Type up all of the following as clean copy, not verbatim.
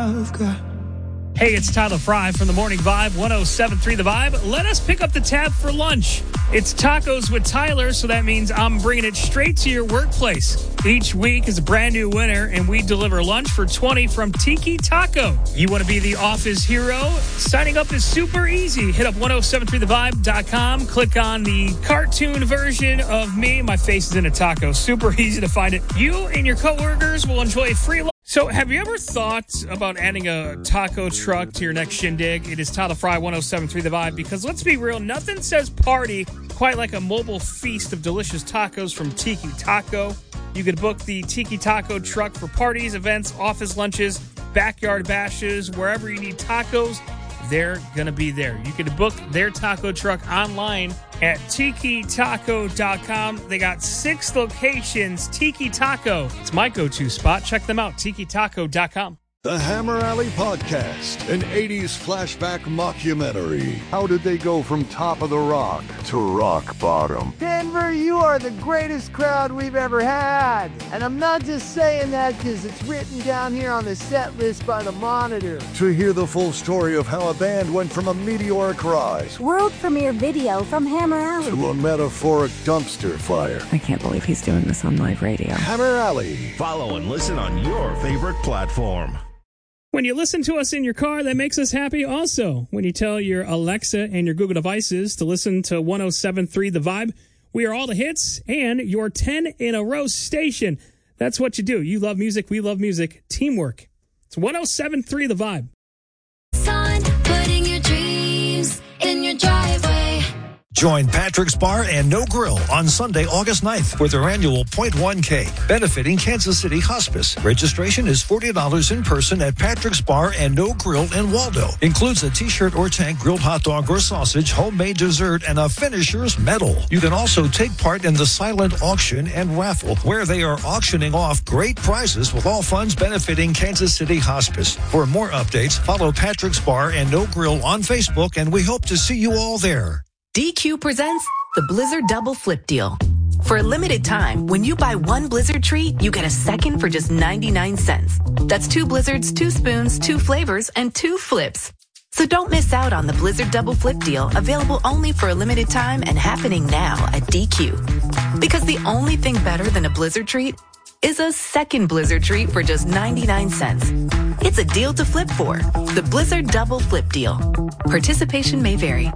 I've got. Hey, it's Tyler Fry from the Morning Vibe, 107.3 The Vibe. Let us pick up the tab for lunch. It's Tacos with Tyler, so that means I'm bringing it straight to your workplace. Each week is a brand new winner, and we deliver lunch for 20 from Tiki Taco. You want to be the office hero? Signing up is super easy. Hit up 1073thevibe.com. Click on the cartoon version of me. My face is in a taco. Super easy to find it. You and your coworkers will enjoy free lunch. So have you ever thought about adding a taco truck to your next shindig? It is Tyler Fry, 107.3 The Vibe, because let's be real, nothing says party quite like a mobile feast of delicious tacos from Tiki Taco. You could book the Tiki Taco truck for parties, events, office lunches, backyard bashes, wherever you need tacos, they're going to be there. You can book their taco truck online at tikitaco.com. They got 6 locations. Tiki Taco. It's my go-to spot. Check them out. tikitaco.com. The Hammer Alley Podcast, an 80s flashback mockumentary. How did they go from top of the rock to rock bottom? Denver, you are the greatest crowd we've ever had. And I'm not just saying that because it's written down here on the set list by the Monitor. To hear the full story of how a band went from a meteoric rise world premiere video from Hammer Alley to a metaphoric dumpster fire. I can't believe he's doing this on live radio. Hammer Alley. Follow and listen on your favorite platform. When you listen to us in your car, that makes us happy also. When you tell your Alexa and your Google devices to listen to 107.3 The Vibe, we are all the hits and your 10-in-a-row station. That's what you do. You love music, we love music. Teamwork. It's 107.3 The Vibe. Son, putting your dreams in your driveway. Join Patrick's Bar and No Grill on Sunday, August 9th for their annual .1K, benefiting Kansas City Hospice. Registration is $40 in person at Patrick's Bar and No Grill in Waldo. Includes a t-shirt or tank, grilled hot dog or sausage, homemade dessert, and a finisher's medal. You can also take part in the silent auction and raffle, where they are auctioning off great prizes with all funds benefiting Kansas City Hospice. For more updates, follow Patrick's Bar and No Grill on Facebook, and we hope to see you all there. DQ presents the Blizzard Double Flip Deal. For a limited time, when you buy one Blizzard treat, you get a second for just 99 cents. That's 2 Blizzards, 2 spoons, 2 flavors, and 2 flips. So don't miss out on the Blizzard Double Flip Deal, available only for a limited time and happening now at DQ. Because the only thing better than a Blizzard treat is a second Blizzard treat for just 99 cents. It's a deal to flip for. The Blizzard Double Flip Deal. Participation may vary.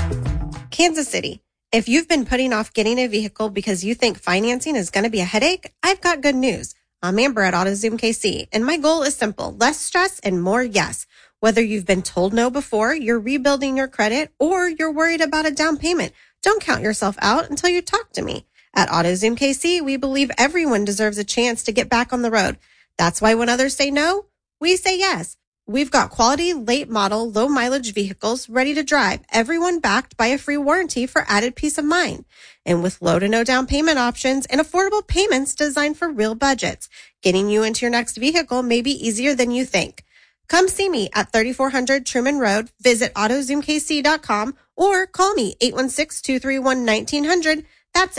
Kansas City. If you've been putting off getting a vehicle because you think financing is going to be a headache, I've got good news. I'm Amber at AutoZoom KC, and my goal is simple: less stress and more yes. Whether you've been told no before, you're rebuilding your credit, or you're worried about a down payment, don't count yourself out until you talk to me. At AutoZoom KC, we believe everyone deserves a chance to get back on the road. That's why when others say no, we say yes. We've got quality, late model, low mileage vehicles ready to drive, everyone backed by a free warranty for added peace of mind. And with low to no down payment options and affordable payments designed for real budgets, getting you into your next vehicle may be easier than you think. Come see me at 3400 Truman Road, visit AutoZoomKC.com, or call me 816-231-1900. That's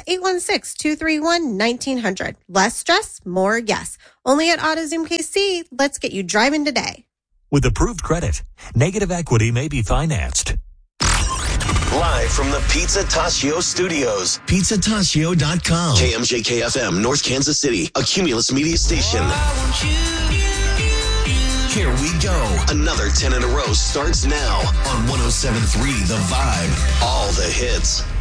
816-231-1900. Less stress, more yes. Only at AutoZoom KC. Let's get you driving today. With approved credit, negative equity may be financed. Live from the Pizza Tacio Studios. PizzaTacio.com. KMJK-FM, North Kansas City, a Cumulus media station. Here we go. Another 10 in a row starts now on 107.3 The Vibe. All the hits.